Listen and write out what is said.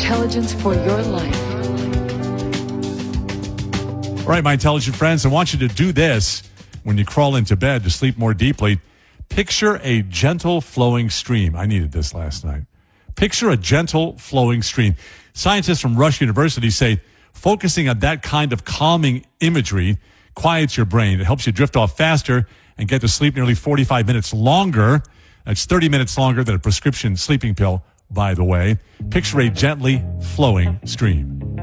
intelligence for your life. All right, my intelligent friends, I want you to do this when you crawl into bed to sleep more deeply. Picture a gentle flowing stream. I needed this last night. Picture a gentle flowing stream. Scientists from Rush University say focusing on that kind of calming imagery quiets your brain. It helps you drift off faster and get to sleep nearly 45 minutes longer. That's 30 minutes longer than a prescription sleeping pill, by the way. Picture a gently flowing stream.